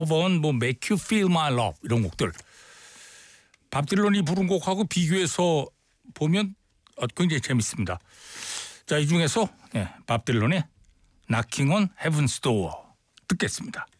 번 뭐 Make You Feel My Love 이런 곡들 밥 딜런이 부른 곡하고 비교해서 보면 굉장히 재밌습니다. 자, 이 중에서 밥 딜런의 Knocking on Heaven's Door 듣겠습니다.